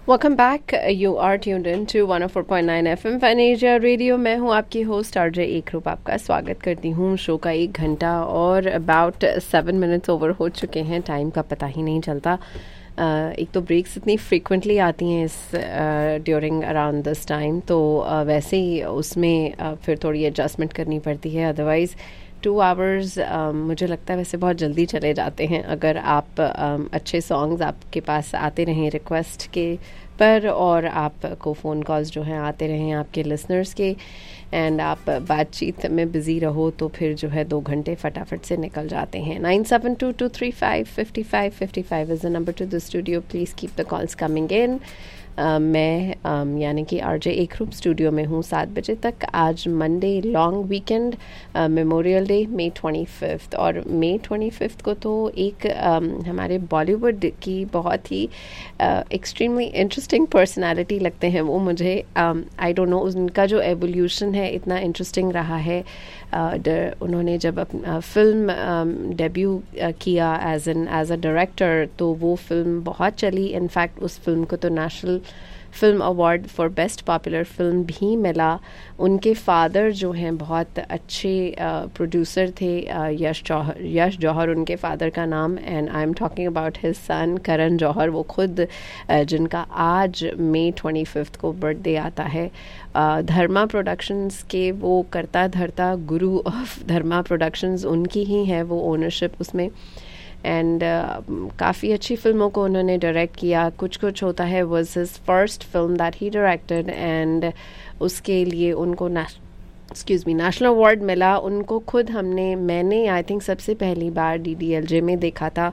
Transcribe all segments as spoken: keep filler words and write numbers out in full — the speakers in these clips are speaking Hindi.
Welcome back, you are tuned in to one O four point nine F M fun Asia radio. मैं हूं आपकी होस्ट आरजे एकरूप। आपका स्वागत करती हूं। शो का एक घंटा और अबाउट सेवन मिनट्स ओवर हो चुके हैं। टाइम का पता ही नहीं चलता। uh, एक तो ब्रेक्स इतनी फ्रीक्वेंटली आती हैं इस ड्यूरिंग अराउंड दिस टाइम, तो uh, वैसे ही उसमें uh, फिर थोड़ी एडजस्टमेंट करनी पड़ती है। अदरवाइज़ टू आवर्स मुझे लगता है वैसे बहुत जल्दी चले जाते हैं अगर आप um, अच्छे सॉन्ग्स आपके पास आते रहें रिक्वेस्ट के पर, और आपको फ़ोन कॉल्स जो हैं आते रहें आपके लिसनर्स के, एंड आप बातचीत में बिज़ी रहो तो फिर जो है दो घंटे फटाफट से निकल जाते हैं। Nine seven to to three five fifty five fifty five is the number two the studio. Please keep the calls coming in. Uh, मैं um, यानी कि आरजे एकरूप स्टूडियो में हूँ सात बजे तक। आज Monday long weekend, memorial day मई ट्वेंटी फिफ्थ, और मई ट्वेंटी फिफ्थ को तो एक um, हमारे बॉलीवुड की बहुत ही एक्सट्रीमली इंटरेस्टिंग पर्सनालिटी लगते हैं वो मुझे। आई डोंट नो, उनका जो एवोल्यूशन है इतना इंटरेस्टिंग रहा है। uh, उन्होंने जब अपना फिल्म डेब्यू uh, किया as an as a director, तो वो फिल्म बहुत चली। इनफैक्ट उस फिल्म को तो national film award for best popular film भी मिला। उनके फादर जो हैं बहुत अच्छे प्रोड्यूसर थे, uh, यश जौहर यश जौहर उनके फादर का नाम, and I am talking about his son Karan Johar. वो खुद uh, जिनका आज मई ट्वेंटी फिफ्थ को बर्थडे आता है। uh, धर्मा प्रोडक्शंस के वो करता धरता गुरु ऑफ धर्मा प्रोडक्शंस उनकी ही है वो ओनरशिप उसमें। एंड uh, काफ़ी अच्छी फिल्मों को उन्होंने डायरेक्ट किया। कुछ कुछ होता है was his first film that he directed, and उसके लिए उनको एक्सक्यूज़ मी नेशनल अवार्ड मिला। उनको खुद हमने मैंने आई थिंक सबसे पहली बार डी डी एल जे में देखा था।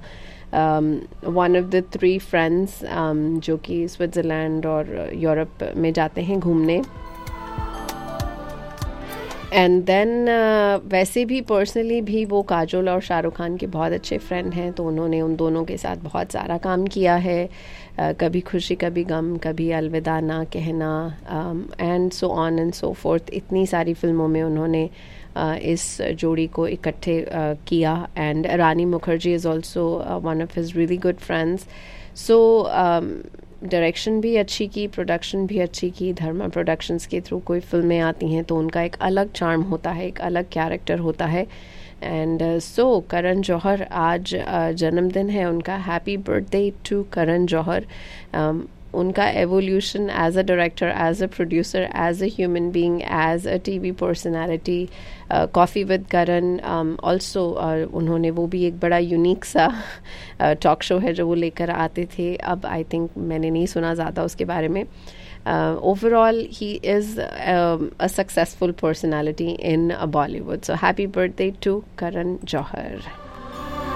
One of the three friends जो कि स्विट्ज़रलैंड और यूरोप में जाते हैं घूमने। एंड देन uh, वैसे भी पर्सनली भी वो काजोल और शाहरुख खान के बहुत अच्छे फ्रेंड हैं, तो उन्होंने उन दोनों के साथ बहुत सारा काम किया है। uh, कभी खुशी कभी गम, कभी अलविदा ना कहना, and so on and so fourth. इतनी सारी फिल्मों में उन्होंने uh, इस जोड़ी को इकट्ठे uh, किया। And Rani Mukherjee is also one of his really good friends. So direction भी अच्छी की, प्रोडक्शन भी अच्छी की। धर्मा प्रोडक्शंस के थ्रू कोई फिल्में आती हैं तो उनका एक अलग चार्म होता है, एक अलग कैरेक्टर होता है। एंड सो करण जौहर आज uh, जन्मदिन है उनका। Happy birthday to Karan Johar. um, उनका evolution as a director, as a producer, as a human being, as a TV personality, coffee with Karan also, उन्होंने वो भी एक बड़ा यूनिक सा टॉक uh, शो है जो वो लेकर आते थे। अब आई थिंक मैंने नहीं सुना ज़्यादा उसके बारे में। Overall he is a successful personality in Bollywood. So happy birthday to Karan Johar.